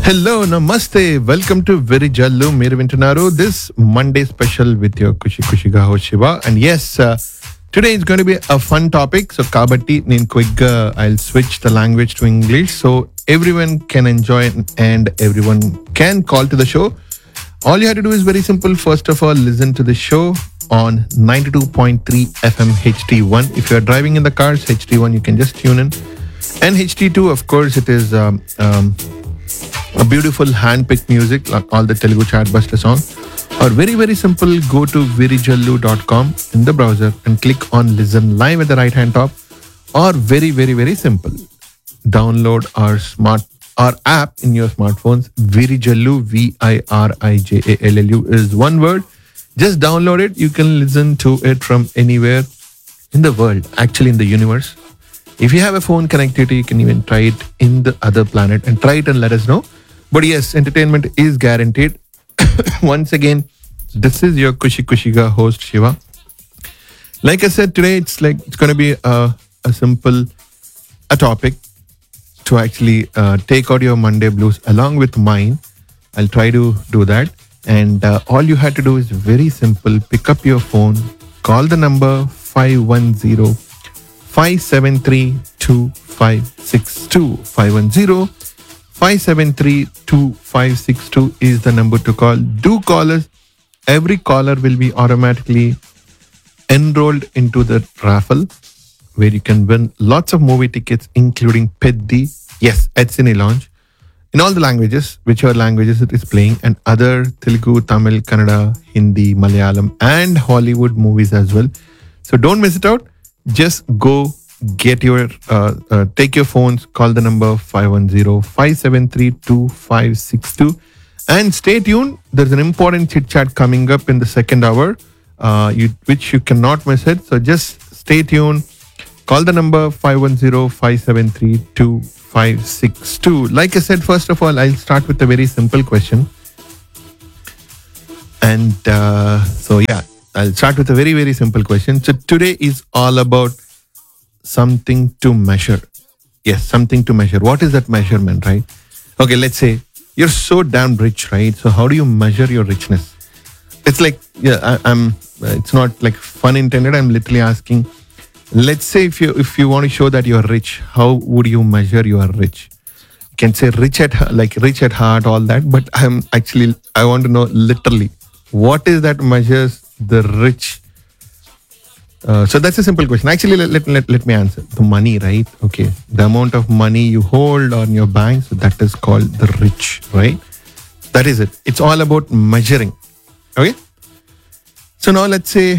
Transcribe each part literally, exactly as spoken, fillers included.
Hello, namaste. Welcome to Very Jallu. Meer Vintunaru. This Monday special with your Kushi Kushi Gaho Shiva. And yes, uh, today is going to be a fun topic. So, Kabatti, nin quick, uh, I'll switch the language to English so everyone can enjoy and everyone can call to the show. All you have to do is very simple. First of all, listen to the show on ninety-two point three F M H T one. If you are driving in the cars, H T one, you can just tune in. And H T two, of course, it is um, um, a beautiful hand-picked music, like all the Telugu Chartbuster songs. Or very, very simple, go to virijallu dot com in the browser and click on listen live at the right-hand top. Or very, very, very simple, download our smart our app in your smartphones. Virijallu, V I R I J A L L U is one word. Just download it. You can listen to it from anywhere in the world, actually in the universe. If you have a phone connectivity, you can even try it in the other planet and try it and let us know. But yes, entertainment is guaranteed. Once again, this is your Kushi Kushiga host Shiva. Like I said, today it's like it's going to be a, a simple a topic to actually uh, take out your Monday blues along with mine. I'll try to do that. And uh, all you had to do is very simple. Pick up your phone, call the number five one zero five seven three two five six two. five one zero five seven three two five six two is the number to call. Do call us. Every caller will be automatically enrolled into the raffle where you can win lots of movie tickets, including Peddi, yes, at Cine Lounge, in all the languages, whichever languages it is playing, and other Telugu, Tamil, Kannada, Hindi, Malayalam, and Hollywood movies as well. So don't miss it out. Just go get your, uh, uh, take your phones, call the number five one zero five seven three two five six two, and stay tuned. There's an important chit chat coming up in the second hour, uh, you, which you cannot miss it. So just stay tuned. Call the number five one zero five seven three two five six two. Like I said, first of all, I'll start with a very simple question. And uh, so, yeah. I'll start with a very, very simple question. So today is all about something to measure. Yes, something to measure. What is that measurement, right? Okay, let's say you're so damn rich, right? So how do you measure your richness? It's like, yeah, I, I'm, it's not like fun intended. I'm literally asking, let's say if you, if you want to show that you're rich, how would you measure you are rich? You can say rich at, like rich at heart, all that. But I'm actually, I want to know literally, what is that measures the rich? Uh, so that's a simple question. Actually, let, let, let, let me answer. The money, right? Okay. The amount of money you hold on your bank, so that is called the rich, right? That is it. It's all about measuring. Okay. So now let's say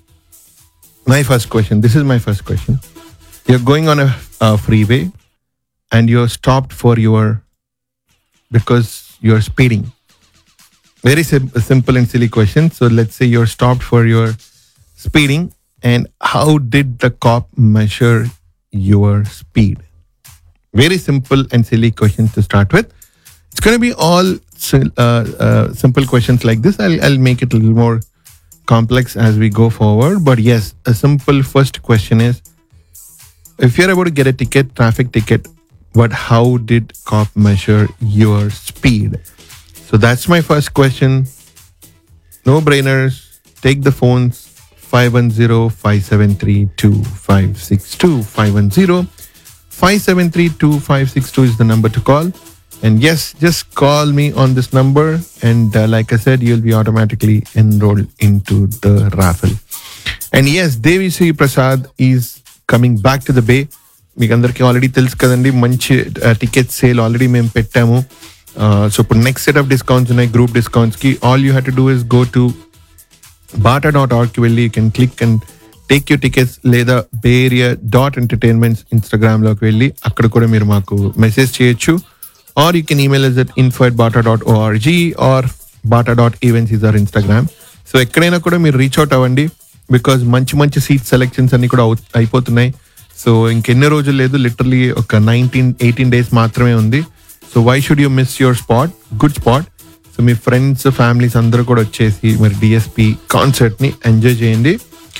my first question. This is my first question. You're going on a, a freeway and you're stopped for your, because you're speeding. Very sim- simple and silly question. So let's say you're stopped for your speeding, and how did the cop measure your speed? Very simple and silly question to start with. It's going to be all uh, uh, simple questions like this. I'll, I'll make it a little more complex as we go forward. But yes, a simple first question is, if you're about to get a ticket, traffic ticket, but how did cop measure your speed? So that's my first question. No brainers. Take the phones. five one zero five seven three two five six two. five one zero five seven three two five six two is the number to call. And yes, just call me on this number. And uh, like I said, you'll be automatically enrolled into the raffle. And yes, Devi Sri Prasad is coming back to the Bay. మీకు అందరికీ already తెలుసు కదండి, మంచి ticket sale already మేము పెట్టాము. So ఇప్పుడు next set of discounts ఉన్నాయి, group డిస్కౌంట్స్కి. All you have to do is go to Bata dot ఆర్గ్కి వెళ్ళి you can click and take your tickets, లేదా బే ఏరియా డాట్ ఎంటర్టైన్మెంట్స్ ఇన్స్టాగ్రామ్లోకి వెళ్ళి అక్కడ కూడా మీరు మాకు మెసేజ్ చేయొచ్చు. Are you can email is at info at Bata dot ORG are Bata dot events is our Instagram. So ఎక్కడైనా కూడా మీరు రీచ్ అవుట్ అవ్వండి, బికాజ్ మంచి మంచి సీట్ సెలెక్షన్స్ అన్ని కూడా అయిపోతున్నాయి. సో ఇంకెన్నో రోజులు లేదు, లిటరలీ ఒక నైన్టీన్ ఎయిటీన్ డేస్ మాత్రమే ఉంది. So why should you miss your spot, good spot. So me friends families అందరూ కూడా వచ్చేసి మరి డిఎస్పి కాన్సర్ట్ని ఎంజాయ్ చేయండి.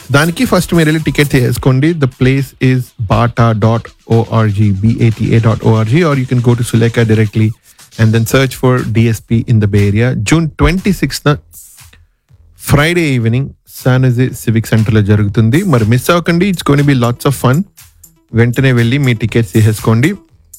దానికి ఫస్ట్ మీరు వెళ్ళి టికెట్ తీసుకోండి. The place is Bata dot ORG BATA dot ORG are you can go to Sulekha directly and then search for DSP in the bay area. June twenty sixth Friday evening శానజే civic సెంటర్లో జరుగుతుంది. మరి miss అవ్వకండి. It's gonna be lots of fun. వెంటనే వెళ్ళి మీ tickets తీసేసుకోండి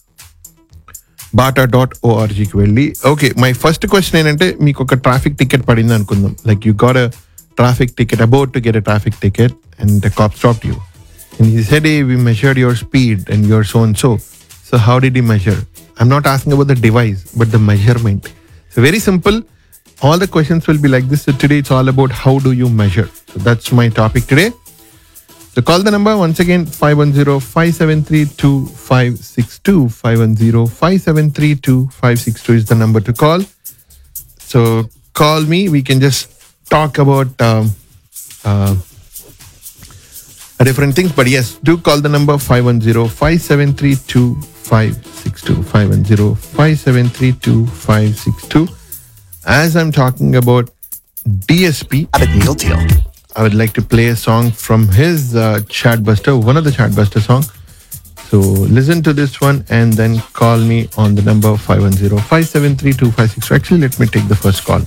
Bata dot ఓఆర్జీకి వెళ్ళి. Okay, my first question ఏంటంటే, మీకు ఒక ట్రాఫిక్ టికెట్ పడింది అనుకుందాం. Like you got a traffic ticket, about to get a traffic ticket, and the cop stopped you. And he said, hey, we measured your speed and you're so and so. So how did he measure? I'm not asking about the device, but the measurement. So very simple. All the questions will be like this. So today it's all about how do you measure. So that's my topic today. So call the number once again, five one zero, five seven three, two five six two. five one zero, five seven three, two five six two is the number to call. So call me. We can just talk about um, uh, different things, but yes, do call the number five one zero, five seven three, two five six two. five one zero, five seven three, two five six two. As I'm talking about D S P, Neil Teal. I would like to play a song from his uh, Chartbuster, one of the Chartbuster song. So listen to this one and then call me on the number five one zero, five seven three, two five six two. Actually, let me take the first call.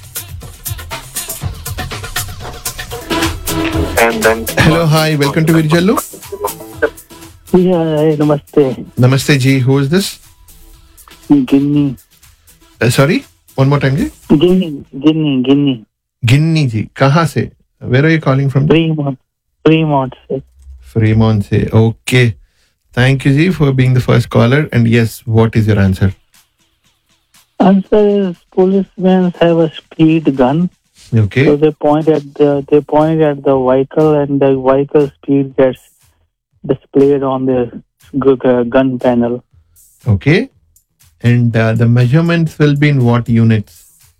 And then hello, hi, welcome to Virjallu. Yeah, hi, namaste. Namaste ji, who is this? Ginny. Uh, sorry, one more time ji. Ginny, Ginny, Ginny. Ginny ji, kahan se? Where are you calling from? Fremont. Fremont. Sir. Fremont se. Okay. Thank you ji for being the first caller. And yes, what is your answer? Answer is policemen have a speed gun. Okay. So they point at the they point at the vehicle and the vehicle speed gets displayed on the gu- uh, gun panel. Okay. And uh, the measurements will be in what units?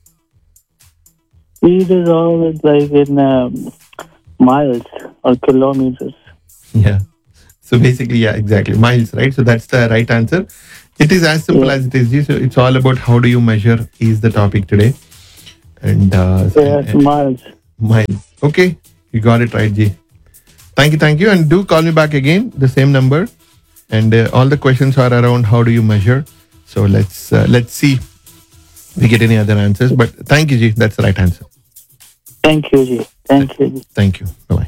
Speed is always like in um, miles or kilometers. Yeah. So basically, yeah, exactly. Miles, right? So that's the right answer. It is as simple Yeah. as it is. Ji. So it's all about how do you measure is the topic today. And uh, Yes, and- miles. miles. Okay. You got it right, Ji. Thank you, thank you. And do call me back again, the same number. And uh, all the questions are around how do you measure. So let's uh, let's see if we get any other answers. But thank you, Ji. That's the right answer. Thank you, Ji. Thank you, Ji. Thank you. Bye-bye.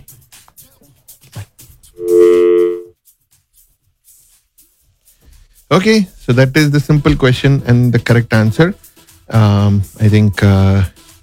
Okay, so that is the simple question and the correct answer. Um, I think. Uh,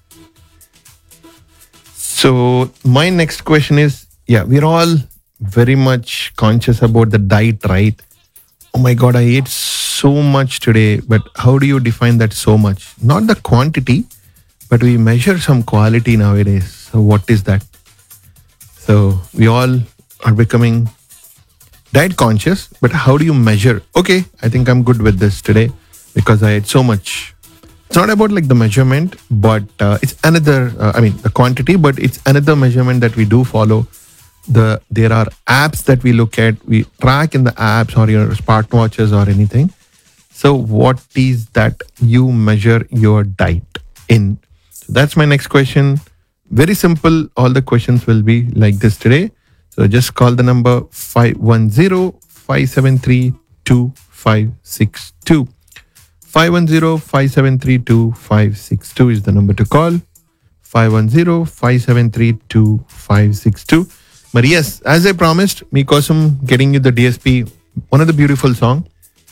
so my next question is, yeah, we're all very much conscious about the diet, right? Oh my God, I ate so much today, but how do you define that so much? Not the quantity, but we measure some quality nowadays. So what is that? So we all are becoming diet conscious, but how do you measure? Okay, I think I'm good with this today because I ate so much. It's not about like the measurement, but uh, it's another, uh, I mean, the quantity, but it's another measurement that we do follow. The There are apps that we look at, we track in the apps or your smartwatches or anything. So what is that you measure your diet in? So that's my next question. Very simple. All the questions will be like this today. So just call the number five one zero, five seven three, two five six two. five one zero, five seven three, two five six two is the number to call. five one zero, five seven three, two five six two. But yes, as I promised, meekosam getting you the D S P, one of the beautiful song.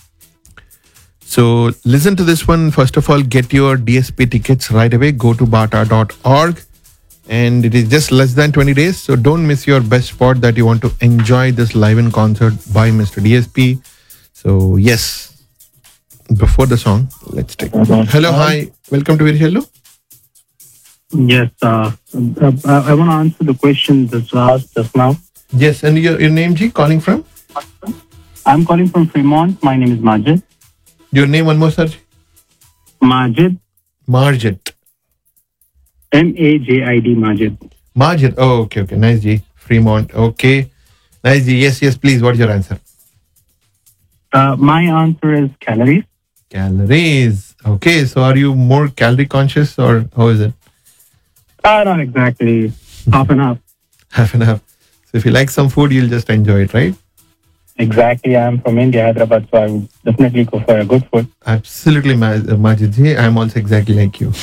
So listen to this one. First of all, get your D S P tickets right away. Go to bata dot org. And it is just less than twenty days. So don't miss your best spot that you want to enjoy this live in concert by Mister D S P. So yes, before the song, let's take it. Hello, hi. Welcome to Virjallu. Yes, uh, uh, I want to answer the question that's asked just now. Yes, and your, your name, Ji, calling from? I'm calling from Fremont. My name is Majid. Your name one more, sir? Majid, Marjit. M A J I D, Majid. Marjit. Oh, okay, okay. Nice, Ji. Fremont. Okay. Nice, Ji. Yes, yes, please. What's your answer? Uh, my answer is calories. Calories. Okay, so are you more calorie conscious or how is it? Uh, not exactly. Half and half. Half and half. So if you like some food, you'll just enjoy it, right? Exactly. I'm from India, Hyderabad, so I would definitely go for a good food. Absolutely, Ma- uh, Majid ji. I'm also exactly like you.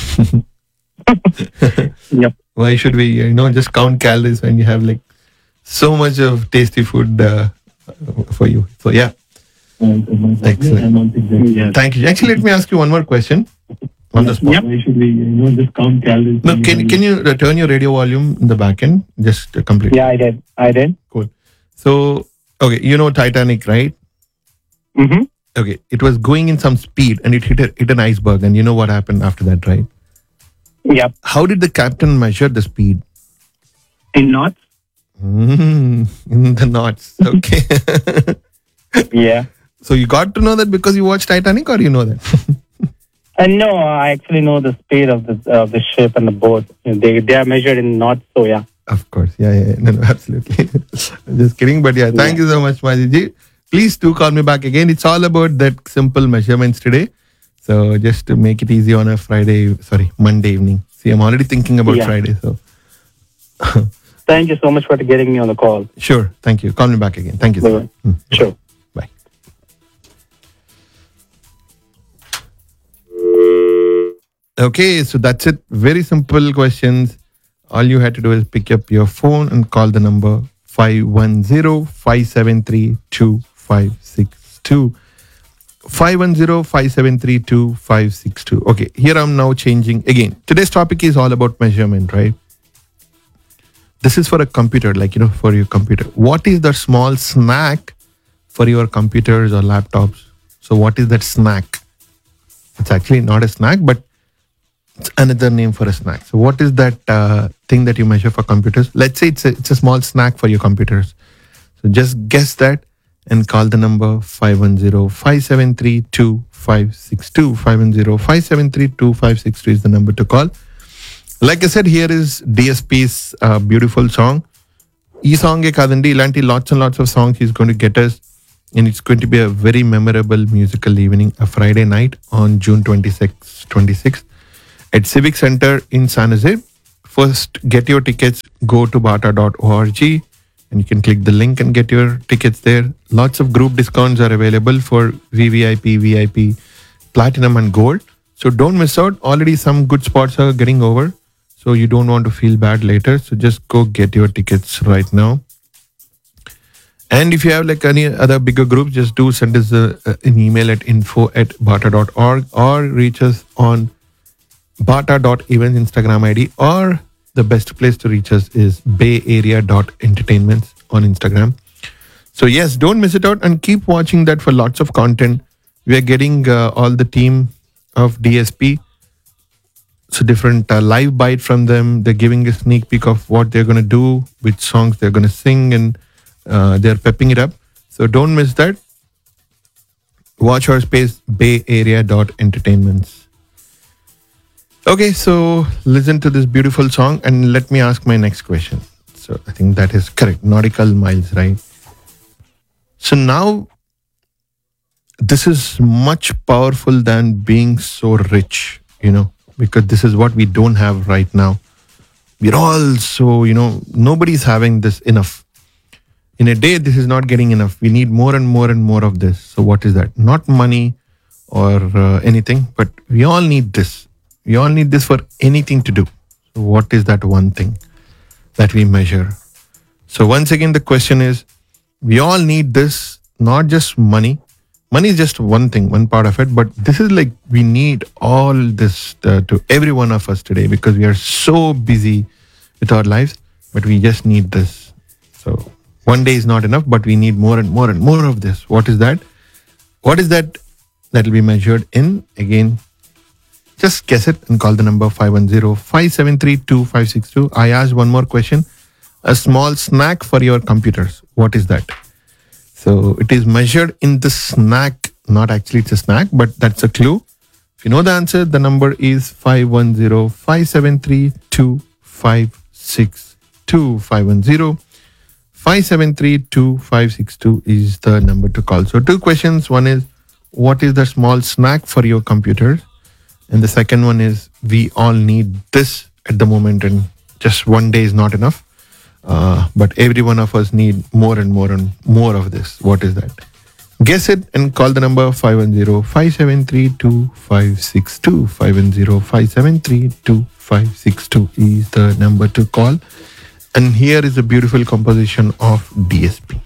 Yep. Why should we, you know, just count calories when you have like so much of tasty food uh, for you? So yeah, excellent. Yes. Thank you. Actually, let me ask you one more question on the spot. Yep. Why should we, you know, just count calories? No, can can you uh, turn your radio volume in the back end just uh, completely? Yeah, I did. I did. Cool. So okay, you know Titanic, right? Mm-hmm. Okay, it was going in some speed and it hit a, hit an iceberg, and you know what happened after that, right? Yep. How did the captain measure the speed? In knots? Mm, in the knots. Okay. Yeah. So you got to know that because you watched Titanic, or you know that? And no, I actually know the speed of the of the ship and the boat. They they are measured in knots, so yeah. Of course. Yeah, yeah. yeah. No, no, absolutely. I'm just kidding. But yeah, thank you so much, Majidji. Please do call me back again. It's all about that simple measurements today. So just to make it easy on a Friday, sorry, Monday evening. See, I'm already thinking about Yeah. Friday. So Thank you so much for getting me on the call. sure. Thank you. Call me back again. Thank you. Sir. Bye-bye. Mm, Sure. Bye. Okay, so that's it. Very simple questions. All you had to do is pick up your phone and call the number five one zero, five seven three, two five six two. five one zero, five seven three, two five six two. Okay, here I'm now changing again. Today's topic is all about measurement, right? This is for a computer, like, you know, for your computer. What is the small snack for your computers or laptops? So what is that snack? It's actually not a snack, but it's another name for a snack. So what is that uh, thing that you measure for computers? Let's say it's a, it's a small snack for your computers. So just guess that and call the number five one zero, five seven three, two five six two. five one zero, five seven three, two five six two is the number to call. Like I said, here is D S P's uh, beautiful song. E song e kadandi, ilanti lots and lots of songs he's going to get us. And it's going to be a very memorable musical evening, a Friday night on June twenty-sixth, twenty-sixth at Civic Center in San Jose. First, get your tickets, go to bata dot org and you can click the link and get your tickets there. Lots of group discounts are available for V V I P, V I P, Platinum and Gold. So don't miss out. Already some good spots are getting over. So you don't want to feel bad later. So just go get your tickets right now. And if you have like any other bigger groups, just do send us a, a- an email at info at bata dot org or reach us on bata dot events Instagram I D, or the best place to reach us is bay area dot entertainments on Instagram. So yes, don't miss it out and keep watching that for lots of content. We are getting uh, all the team of D S P. So different uh, live bite from them. They're giving a sneak peek of what they're going to do, which songs they're going to sing, and uh, they're pepping it up. So don't miss that. Watch our space, bay area dot entertainments. Okay, so listen to this beautiful song and let me ask my next question. So I think that is correct. Nautical miles, right? So now this is much powerful than being so rich, you know, because this is what we don't have right now. We're all so, you know, nobody's having this enough. In a day, this is not getting enough. We need more and more and more of this. So what is that? Not money or uh, anything, but we all need this. We all need this for anything to do. So what is that one thing that we measure? So once again, the question is, we all need this, not just money. Money is just one thing, one part of it, but this is like we need all this uh, to every one of us today because we are so busy with our lives, but we just need this. So one day is not enough, but we need more and more and more of this. What is that? What is that that will be measured in? Again, just guess it and call the number five one zero, five seven three, two five six two. I asked one more question. A small snack for your computers. What is that? So it is measured in the snack. Not actually it's a snack, but that's a clue. If you know the answer, the number is five one zero, five seven three, two five six two. five one zero, five seven three, two five six two is the number to call. So two questions. One is, what is the small snack for your computers? And the second one is, we all need this at the moment and just one day is not enough. Uh, but every one of us need more and more and more of this. What is that? Guess it and call the number five one zero, five seven three, two five six two. five one zero, five seven three, two five six two is the number to call. And here is a beautiful composition of D S P.